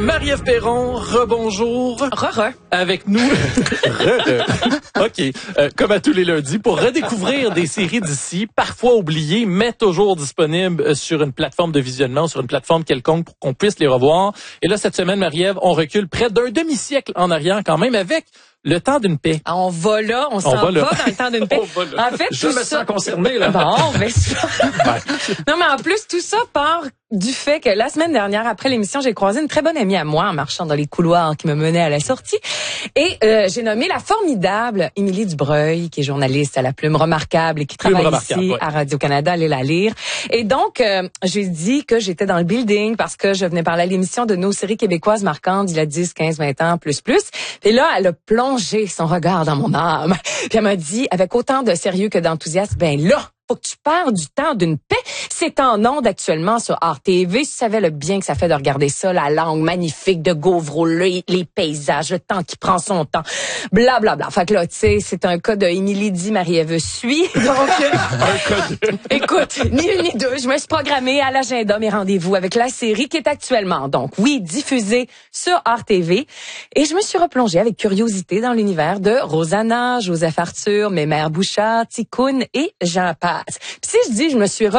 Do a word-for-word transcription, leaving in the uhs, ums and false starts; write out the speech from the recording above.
Marie-Ève Perron, rebonjour. Re-re. Avec nous. Re-re. OK. Euh, comme à tous les lundis, pour redécouvrir des séries d'ici, parfois oubliées, mais toujours disponibles sur une plateforme de visionnement, sur une plateforme quelconque pour qu'on puisse les revoir. Et là, cette semaine, Marie-Ève, on recule près d'un demi-siècle en arrière quand même avec Le temps d'une paix. On va là, on s'en va, va dans le temps d'une paix. En fait, je tout me ça... sens concerné, là. Bon, mais... non, mais en plus, tout ça part du fait que la semaine dernière, après l'émission, j'ai croisé une très bonne amie à moi en marchant dans les couloirs qui me menaient à la sortie. Et euh, j'ai nommé la formidable Émilie Dubreuil, qui est journaliste à La Plume Remarquable et qui Plume travaille ici ouais. à Radio-Canada, allez la lire. Et donc, euh, j'ai dit que j'étais dans le building parce que je venais parler à l'émission de nos séries québécoises marquantes il y a dix, quinze, vingt ans, plus, plus. Et là, elle a plongé son regard dans mon âme. Puis elle m'a dit, avec autant de sérieux que d'enthousiasme, ben là, faut que tu parles du temps d'une paix. C'est en ondes actuellement sur R T V. Tu savais le bien que ça fait de regarder ça, la langue magnifique de Gauvreau, les, les paysages, le temps qui prend son temps, bla bla bla. Fait que là, tu sais, c'est un cas de Émilie dit Marie-Ève suit. Donc, un cas de... écoute, ni une ni deux, je me suis programmée à l'agenda mes rendez-vous avec la série qui est actuellement, donc oui, diffusée sur R T V. Et je me suis replongée avec curiosité dans l'univers de Rosanna, Joseph Arthur, Mémère Bouchard, Ticoun et Jean Paz. Puis si je dis je me suis